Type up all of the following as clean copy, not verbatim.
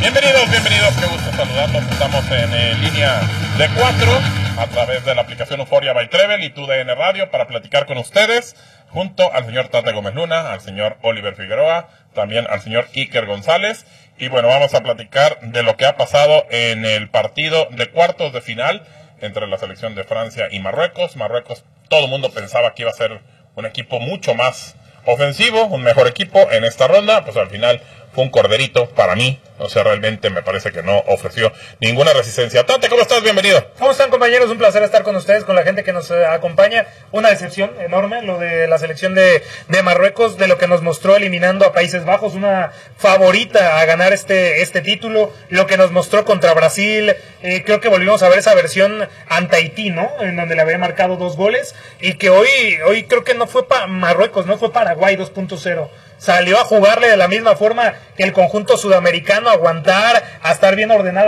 Bienvenidos, qué gusto saludarlos. Estamos en línea de 4 a través de la aplicación Euforia by Trevel y TUDN Radio para platicar con ustedes, junto al señor Tate Gómez Luna, al señor Oliver Figueroa, también al señor Iker González. Y bueno, vamos a platicar de lo que ha pasado en el partido de cuartos de final entre la selección de Francia y Marruecos. Marruecos, todo el mundo pensaba que iba a ser un equipo mucho más ofensivo, un mejor equipo en esta ronda, pues al final fue un corderito para mí. O sea, realmente me parece que no ofreció ninguna resistencia. Tate, ¿cómo estás? Bienvenido. ¿Cómo están, compañeros? Un placer estar con ustedes, con la gente que nos acompaña. Una decepción enorme lo de la selección de Marruecos, de lo que nos mostró eliminando a Países Bajos, una favorita a ganar este título, lo que nos mostró contra Brasil. Creo que volvimos a ver esa versión ante Haití, ¿no? En donde le había marcado 2 goles, y que hoy creo que no fue para Marruecos, no fue Paraguay 2.0. Salió a jugarle de la misma forma que el conjunto sudamericano, aguantar, a estar bien ordenado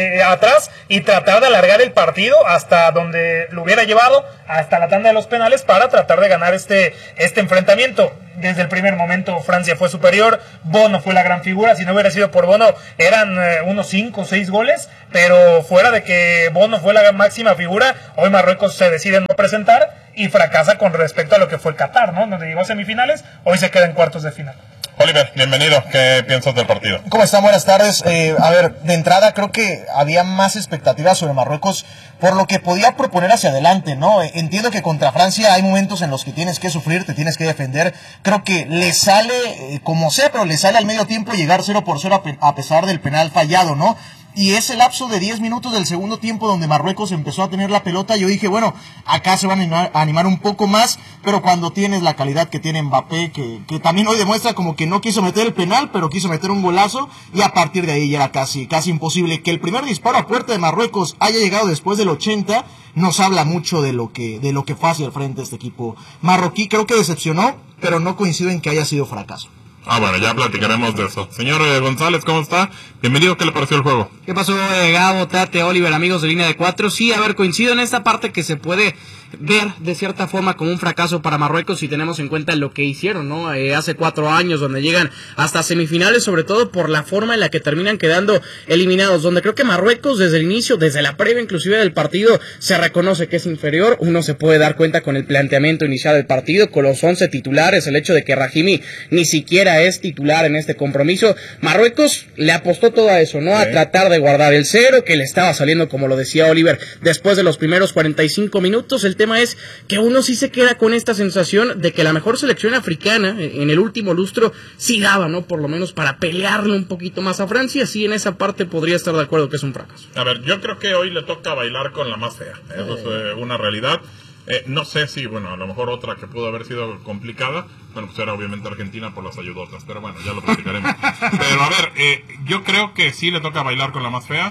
atrás y tratar de alargar el partido hasta donde lo hubiera llevado, hasta la tanda de los penales, para tratar de ganar este enfrentamiento. Desde el primer momento Francia fue superior, Bono fue la gran figura. Si no hubiera sido por Bono eran unos 5 o 6 goles, pero fuera de que Bono fue la máxima figura, hoy Marruecos se decide no presentar y fracasa con respecto a lo que fue el Qatar, ¿no? Donde llegó a semifinales, hoy se queda en cuartos de final. Oliver, bienvenido. ¿Qué piensas del partido? ¿Cómo están? Buenas tardes. A ver, de entrada creo que había más expectativas sobre Marruecos por lo que podía proponer hacia adelante, ¿no? Entiendo que contra Francia hay momentos en los que tienes que sufrir, te tienes que defender. Creo que le sale, como sea, pero le sale al medio tiempo llegar 0-0 a pesar del penal fallado, ¿no? Y ese lapso de 10 minutos del segundo tiempo donde Marruecos empezó a tener la pelota, yo dije, bueno, acá se van a animar un poco más, pero cuando tienes la calidad que tiene Mbappé, que también hoy demuestra como que no quiso meter el penal, pero quiso meter un golazo, y a partir de ahí ya era casi imposible. Que el primer disparo a puerta de Marruecos haya llegado después del 80, nos habla mucho de lo que fue hacia el frente este equipo marroquí. Creo que decepcionó, pero no coincido en que haya sido fracaso. Bueno, ya platicaremos de eso. Señor González, ¿cómo está? Bienvenido, ¿qué le pareció el juego? ¿Qué pasó, Gabo, Tate, Oliver, amigos de Línea de 4? Sí, a ver, coincido en esta parte que se puede ver de cierta forma como un fracaso para Marruecos si tenemos en cuenta lo que hicieron, ¿no? Hace 4 años, donde llegan hasta semifinales, sobre todo por la forma en la que terminan quedando eliminados, donde creo que Marruecos desde el inicio, desde la previa inclusive del partido, se reconoce que es inferior. Uno se puede dar cuenta con el planteamiento inicial del partido, con los 11 titulares, el hecho de que Rahimi ni siquiera es titular en este compromiso. Marruecos le apostó todo a eso, ¿no? A tratar de guardar el cero, que le estaba saliendo, como lo decía Oliver, después de los primeros 45 minutos. El tema es que uno sí se queda con esta sensación de que la mejor selección africana en el último lustro sí daba, ¿no? Por lo menos para pelearle un poquito más a Francia. Sí, en esa parte podría estar de acuerdo que es un fracaso. A ver, yo creo que hoy le toca bailar con la más fea. Eso es una realidad. No sé si, bueno, a lo mejor otra que pudo haber sido complicada, bueno, pues era obviamente Argentina por las ayudotas, pero bueno, ya lo platicaremos. Pero a ver, yo creo que sí le toca bailar con la más fea,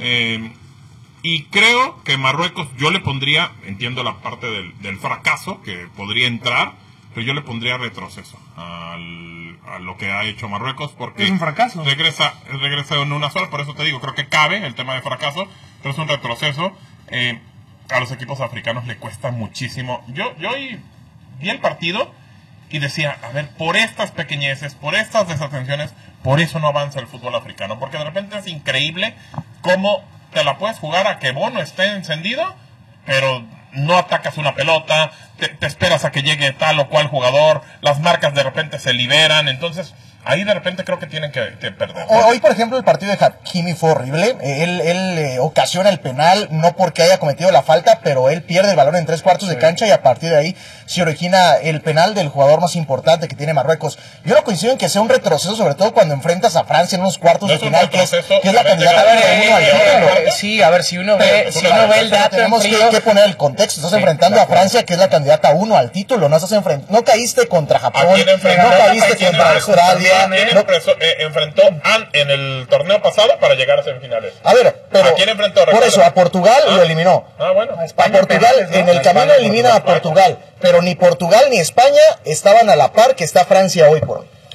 y creo que Marruecos, yo le pondría, entiendo la parte del fracaso que podría entrar, pero yo le pondría retroceso a lo que ha hecho Marruecos, porque es un fracaso. Regresa en una sola, por eso te digo, creo que cabe el tema de fracaso, pero es un retroceso. A los equipos africanos le cuesta muchísimo. Yo hoy vi el partido y decía, a ver, por estas pequeñeces, por estas desatenciones, por eso no avanza el fútbol africano, porque de repente es increíble cómo te la puedes jugar a que Bono esté encendido, pero no atacas una pelota, te esperas a que llegue tal o cual jugador, las marcas de repente se liberan, entonces ahí de repente creo que tienen que perder. Hoy, por ejemplo, el partido de Hakimi fue horrible. Él ocasiona el penal, no porque haya cometido la falta, pero él pierde el balón en 3/4 de cancha, y a partir de ahí se origina el penal del jugador más importante que tiene Marruecos. Yo no coincido en que sea un retroceso, sobre todo cuando enfrentas a Francia en unos cuartos de final, que es la candidata número 1 al título. Sí, a ver, si uno ve el dato, tenemos que poner el contexto. Estás enfrentando a Francia, que es la candidata 1 al título. No caíste contra Japón, no caíste contra Australia. Enfrentó en el torneo pasado para llegar a semifinales. A ver, pero ¿a quién enfrentó? Por eso, a Portugal lo eliminó. Bueno. A Portugal, en el camino elimina a Portugal, pero ni Portugal ni España estaban a la par que está Francia hoy por hoy.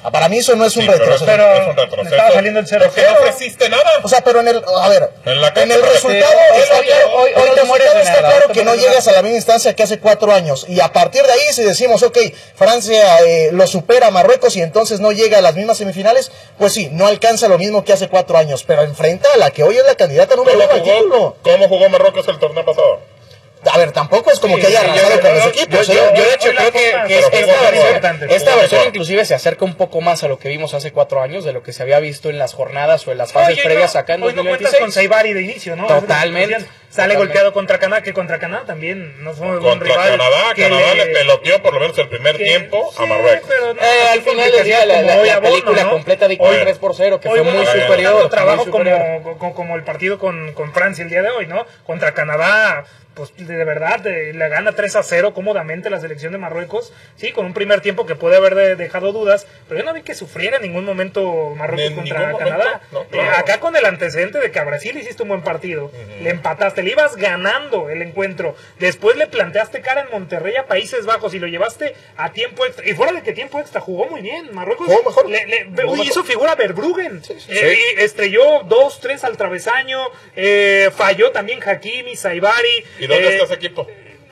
Para mí eso no es un Sí, pero retroceso. Pero es un retroceso. estaba saliendo el 0-0. Porque no ofreciste nada. O sea, pero en el resultado está claro, hoy te mueres de está nada, claro hoy te que no mueres de llegas a la misma instancia que hace 4 años. Y a partir de ahí, si decimos, ok, Francia lo supera a Marruecos y entonces no llega a las mismas semifinales, pues sí, no alcanza lo mismo que hace 4 años, pero enfrenta a la que hoy es la candidata número 1 al título. ¿Cómo jugó Marruecos el torneo pasado? A ver, tampoco es como que haya arrasado con los equipos. Yo de hecho creo que esta versión mejor. inclusive se acerca un poco más a lo que vimos hace 4 años, de lo que se había visto en las jornadas o en las fases previas acá en hoy no 2026. cuentas con Saibari de inicio, ¿no? Totalmente. Sale golpeado contra Canadá, que contra Canadá también no fue un Contra rival. Canadá le peloteó por lo menos el primer tiempo a Marruecos. Al final del día la película completa dictó 3-0, que fue muy superior. Trabajo como el partido con Francia el día de hoy, ¿no? Contra Canadá, pues de verdad le gana 3-0 cómodamente la selección de Marruecos, sí, con un primer tiempo que puede haber dejado dudas, pero yo no vi que sufriera en ningún momento Marruecos contra Canadá. Acá con el antecedente de que a Brasil hiciste un buen partido, le empataste, le ibas ganando el encuentro, después le planteaste cara en Monterrey a Países Bajos y lo llevaste a tiempo extra, y fuera de que tiempo extra jugó muy bien, Marruecos hizo figura Verbruggen, estrelló 2-3 al travesaño, falló también Hakimi, Saibari. ¿Y dónde está ese equipo?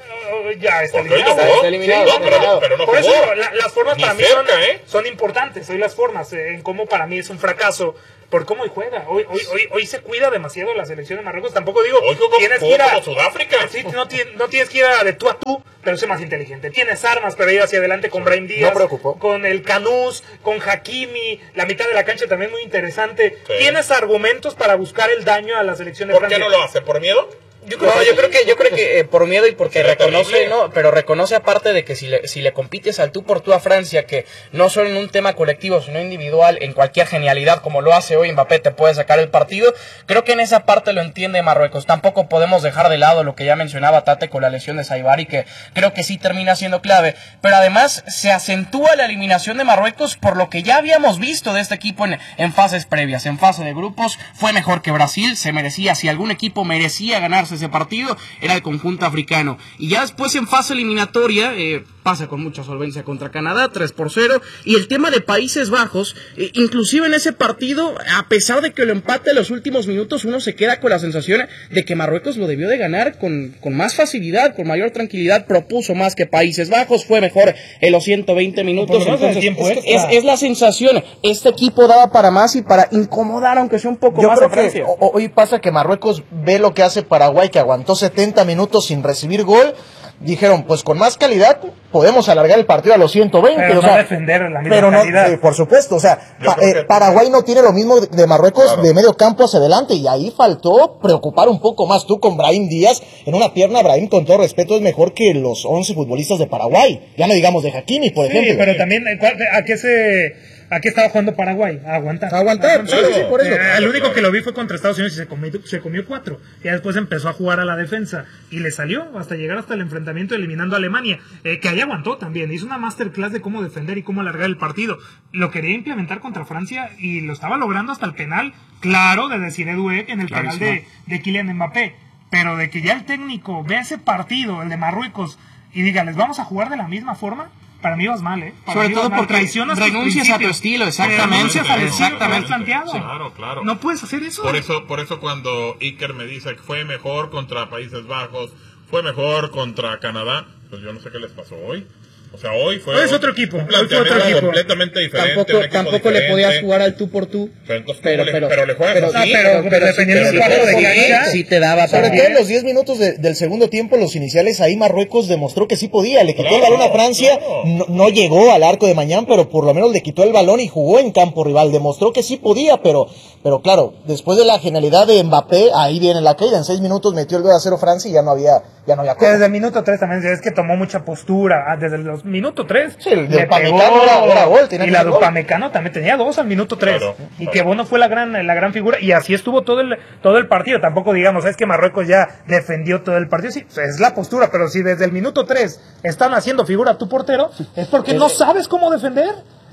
Ya está eliminado. Está eliminado. Sí, pero no por jugó. eso las formas Ni para mí cerca, son importantes. Hoy las formas, en cómo para mí es un fracaso. Por cómo hoy juega. Hoy se cuida demasiado la selección de Marruecos. Tampoco digo, tienes que ir a Sudáfrica. Sí, no tienes que ir a de tú a tú, pero sé más inteligente. Tienes armas para ir hacia adelante con Brahim Díaz, con el Canús, con Hakimi, la mitad de la cancha también muy interesante. Sí. Tienes argumentos para buscar el daño a la selección de Francia. ¿Por qué no lo hace? ¿Por miedo? Yo creo que por miedo y porque reconoce, no, pero reconoce aparte de que si le compites al tú por tú a Francia, que no solo en un tema colectivo, sino individual, en cualquier genialidad como lo hace hoy Mbappé te puede sacar el partido, creo que en esa parte lo entiende Marruecos. Tampoco podemos dejar de lado lo que ya mencionaba Tate con la lesión de Saibari, que creo que sí termina siendo clave, pero además se acentúa la eliminación de Marruecos por lo que ya habíamos visto de este equipo en fases previas, en fase de grupos, fue mejor que Brasil, se merecía, si algún equipo merecía ganarse ese partido, era el conjunto africano. Y ya después en fase eliminatoria pasa con mucha solvencia contra Canadá, 3-0. Y el tema de Países Bajos, inclusive en ese partido, a pesar de que lo empate en los últimos minutos, uno se queda con la sensación de que Marruecos lo debió de ganar con más facilidad, con mayor tranquilidad, propuso más que Países Bajos, fue mejor en los 120 minutos. Entonces, es la sensación, este equipo daba para más y para incomodar, aunque sea un poco más a Francia. Hoy pasa que Marruecos ve lo que hace Paraguay, que aguantó 70 minutos sin recibir gol. Dijeron, pues con más calidad podemos alargar el partido a los 120. Pero no defender la misma calidad. Por supuesto, o sea, Paraguay no tiene lo mismo de Marruecos, claro, de medio campo hacia adelante, y ahí faltó preocupar un poco más. Tú con Brahim Díaz, en una pierna, Brahim, con todo respeto, es mejor que los 11 futbolistas de Paraguay. Ya no digamos de Hakimi, por ejemplo. Sí, pero también, ¿a qué estaba jugando Paraguay? A aguantar. Sí, por eso. El único que lo vi fue contra Estados Unidos y se comió 4. Y después empezó a jugar a la defensa. Y le salió hasta llegar hasta el enfrentamiento eliminando a Alemania. Que ahí aguantó también. Hizo una masterclass de cómo defender y cómo alargar el partido. Lo quería implementar contra Francia y lo estaba logrando hasta el penal, claro, de Desiré Doué en el penal de Kylian Mbappé. Pero de que ya el técnico vea ese partido, el de Marruecos, y diga, ¿les vamos a jugar de la misma forma? Para mí vas mal, Sobre todo porque renuncias a tu estilo, exactamente. Exactamente. Planteado. Claro. No puedes hacer eso. Por eso cuando Iker me dice que fue mejor contra Países Bajos, fue mejor contra Canadá, pues yo no sé qué les pasó hoy. O sea, hoy fue otro equipo. Un planteamiento completamente diferente. Tampoco le podías jugar al tú por tú. Pero le juegas así. Pero dependiendo del cuadro de cancha, sí te daba. Sobre todo en los 10 minutos del segundo tiempo, los iniciales, ahí Marruecos demostró que sí podía. Le quitó el balón a Francia, no llegó al arco de Mañán, pero por lo menos le quitó el balón y jugó en campo rival. Demostró que sí podía, pero claro, después de la genialidad de Mbappé, ahí viene la caída. En 6 minutos metió el 2-0 Francia y ya no había cosa. Desde el minuto 3 también es que tomó mucha postura. Desde los minuto 3. Sí, el de Upamecano era gol. Y la de Upamecano también tenía 2 al minuto 3. Y que Bono fue la gran figura. Y así estuvo todo el partido. Tampoco digamos, es que Marruecos ya defendió todo el partido. Sí, es la postura. Pero si desde el minuto 3 están haciendo figura tu portero, es porque no sabes cómo defender.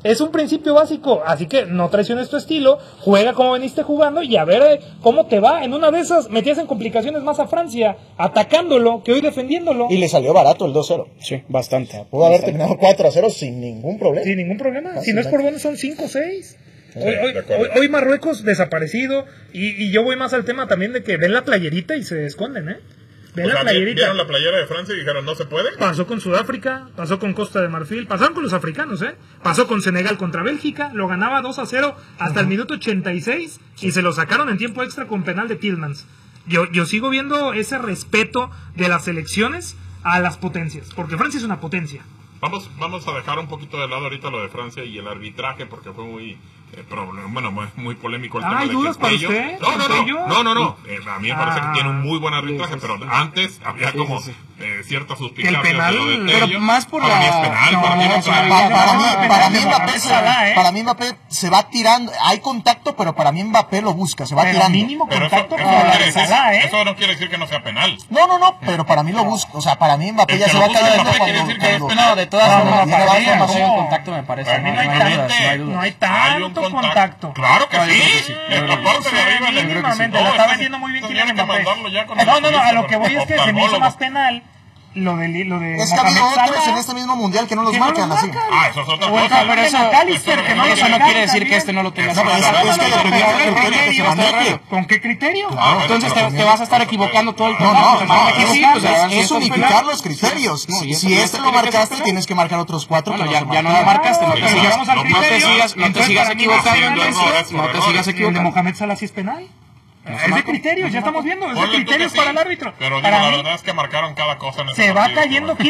Es un principio básico, así que no traiciones tu estilo, juega como veniste jugando y a ver cómo te va. En una de esas metías en complicaciones más a Francia, atacándolo, que hoy defendiéndolo. Y le salió barato el 2-0. Sí, bastante. Pudo haber terminado 4-0 sin ningún problema. Sin ningún problema. Si no es por bueno, son 5-6. Hoy Marruecos desaparecido. Y yo voy más al tema también de que ven la playerita y se esconden, ¿eh? Ven la playerita. Vieron la playera de Francia y dijeron, no se puede. Pasó con Sudáfrica, pasó con Costa de Marfil, pasaron con los africanos, pasó con Senegal contra Bélgica, lo ganaba 2-0 hasta el minuto 86 y se lo sacaron en tiempo extra con penal de Tielemans. Yo sigo viendo ese respeto de las selecciones a las potencias, porque Francia es una potencia. Vamos a dejar un poquito de lado ahorita lo de Francia y el arbitraje porque fue muy muy polémico el tema ¿Hay de dudas para Castillo. usted? No. A mí me parece que tiene un muy buen arbitraje, pero antes había como cierta suspicacia de lo de Tello. Pero más por para mí es penal, Para mí Mbappé se va tirando, hay contacto, pero para mí Mbappé lo busca, se va tirando. Mínimo pero contacto eso no quiere decir que no sea penal. No, pero para mí lo busca, o sea, para mí Mbappé ya se va cayendo cuando... No, de todas formas, el contacto me parece. No hay tanto contacto. Claro que sí. En la parte de arriba mínimamente, la estaba haciendo muy bien Kylian Mbappé. No, a lo que voy es que se me hizo más penal lo de es que ha habido otros en este mismo mundial que no los marcan así. Eso es otra cosa. Pero eso no quiere decir que este no lo tenga. ¿Con qué criterio? Entonces te vas a estar equivocando todo el tiempo. Es unificar los criterios. Si este lo marcaste, tienes que marcar otros 4. Ya no lo marcaste, no te sigas equivocando. No te sigas equivocando. ¿El de Mohamed Salah sí es penal? Es de criterios, ya estamos viendo, es de criterios para el árbitro. Pero la verdad es que marcaron cada cosa en ese se va partido, cayendo